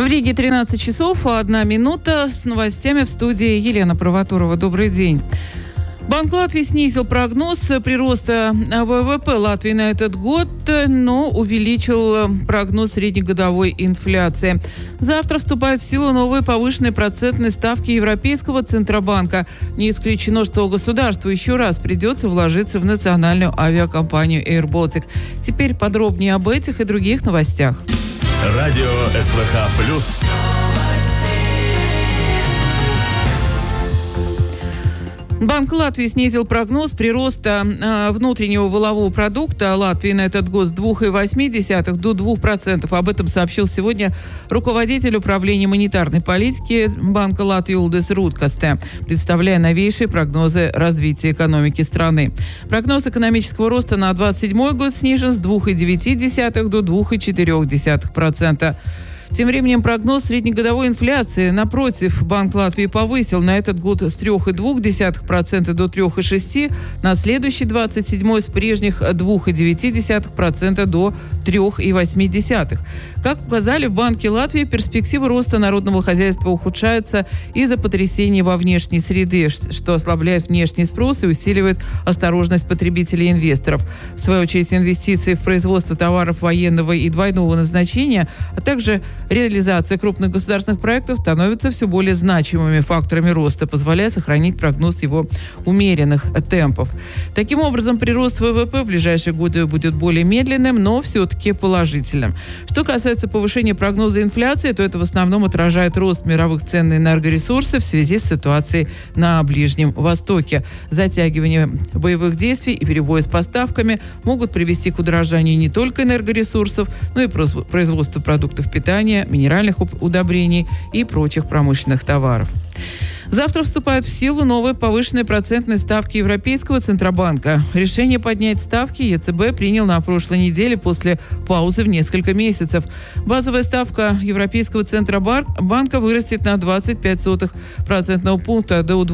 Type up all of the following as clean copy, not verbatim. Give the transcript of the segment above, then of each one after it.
В Риге 13 часов 1 минута. С новостями в студии Елена Провоторова. Добрый день. Банк Латвии снизил прогноз прироста ВВП Латвии на этот год, но увеличил прогноз среднегодовой инфляции. Завтра вступают в силу новые повышенные процентные ставки Европейского Центробанка. Не исключено, что государству еще раз придется вложиться в национальную авиакомпанию Air Baltic. Теперь подробнее об этих и других новостях. Радио СВХ+. Банк Латвии снизил прогноз прироста внутреннего валового продукта Латвии на этот год с 2,8 до 2%. Об этом сообщил сегодня руководитель управления монетарной политики Банка Латвии Улдис Руткасте, представляя новейшие прогнозы развития экономики страны. Прогноз экономического роста на 2027 год снижен с 2,9 до 2,4%. Тем временем прогноз среднегодовой инфляции, напротив, Банк Латвии повысил на этот год с 3,2% до 3,6%, на следующий 27-й с прежних 2,9% до 3,8%. Как указали в Банке Латвии, перспектива роста народного хозяйства ухудшается из-за потрясений во внешней среде, что ослабляет внешний спрос и усиливает осторожность потребителей и инвесторов. В свою очередь, инвестиции в производство товаров военного и двойного назначения, а также реализация крупных государственных проектов становятся все более значимыми факторами роста, позволяя сохранить прогноз его умеренных темпов. Таким образом, прирост ВВП в ближайшие годы будет более медленным, но все-таки положительным. Что касается повышения прогноза инфляции, то это в основном отражает рост мировых цен на энергоресурсы в связи с ситуацией на Ближнем Востоке. Затягивание боевых действий и перебои с поставками могут привести к удорожанию не только энергоресурсов, но и производства продуктов питания, минеральных удобрений и прочих промышленных товаров. Завтра вступают в силу новые повышенные процентные ставки Европейского Центробанка. Решение поднять ставки ЕЦБ принял на прошлой неделе после паузы в несколько месяцев. Базовая ставка Европейского Центробанка вырастет на 0,25% пункта до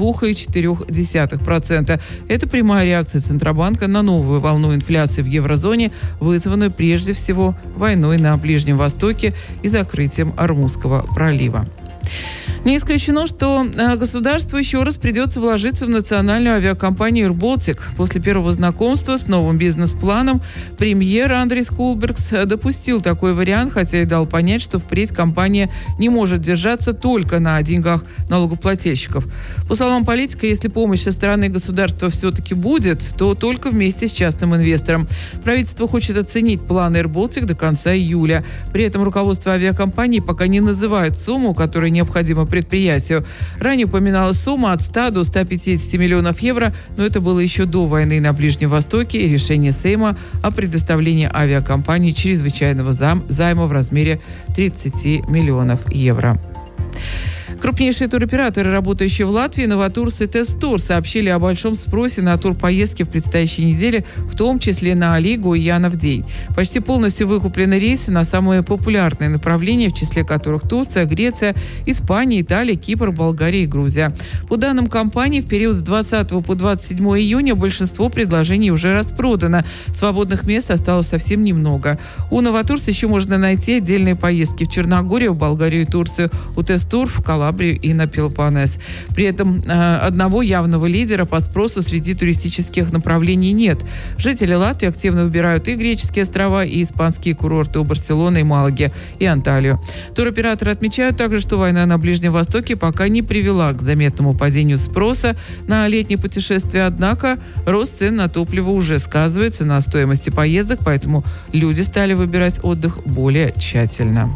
2,4%. Это прямая реакция Центробанка на новую волну инфляции в еврозоне, вызванную прежде всего войной на Ближнем Востоке и закрытием Ормузского пролива. Не исключено, что государству еще раз придется вложиться в национальную авиакомпанию Air Baltic. После первого знакомства с новым бизнес-планом премьер Андрис Кулбергс допустил такой вариант, хотя и дал понять, что впредь компания не может держаться только на деньгах налогоплательщиков. По словам политика, если помощь со стороны государства все-таки будет, то только вместе с частным инвестором. Правительство хочет оценить планы Air Baltic до конца июля. При этом руководство авиакомпании пока не называет сумму, которая необходима предприятию. Ранее упоминалась сумма от 100 до 150 миллионов евро, но это было еще до войны на Ближнем Востоке и решение Сейма о предоставлении авиакомпании чрезвычайного займа в размере 30 миллионов евро. Крупнейшие туроператоры, работающие в Латвии, Новатурс и Тест-тур, сообщили о большом спросе на турпоездки в предстоящей неделе, в том числе на Алигу и Янов день. Почти полностью выкуплены рейсы на самые популярные направления, в числе которых Турция, Греция, Испания, Италия, Кипр, Болгария и Грузия. По данным компании, в период с 20 по 27 июня большинство предложений уже распродано. Свободных мест осталось совсем немного. У Новатурс еще можно найти отдельные поездки в Черногорию, в Болгарию и Турцию, у Тест-тур в Калабрию и на Пелопоннес. При этом одного явного лидера по спросу среди туристических направлений нет. Жители Латвии активно выбирают и греческие острова, и испанские курорты у Барселоны, и Малаги, и Анталию. Туроператоры отмечают также, что война на Ближнем Востоке пока не привела к заметному падению спроса на летние путешествия, однако рост цен на топливо уже сказывается на стоимости поездок, поэтому люди стали выбирать отдых более тщательно.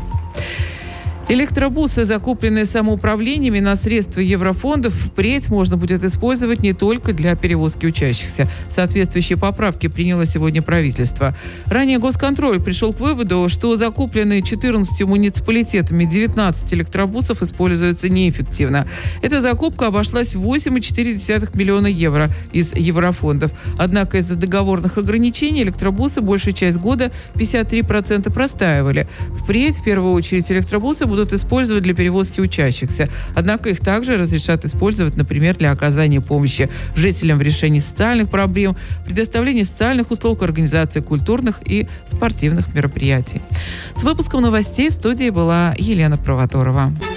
Электробусы, закупленные самоуправлениями на средства еврофондов, впредь можно будет использовать не только для перевозки учащихся. Соответствующие поправки приняло сегодня правительство. Ранее Госконтроль пришел к выводу, что закупленные 14 муниципалитетами 19 электробусов используются неэффективно. Эта закупка обошлась в 8,4 миллиона евро из еврофондов. Однако из-за договорных ограничений электробусы большую часть года 53% простаивали. Впредь, в первую очередь, электробусы будут будут использовать для перевозки учащихся. Однако их также разрешат использовать, например, для оказания помощи жителям в решении социальных проблем, предоставления социальных услуг, организации культурных и спортивных мероприятий. С выпуском новостей в студии была Елена Провоторова.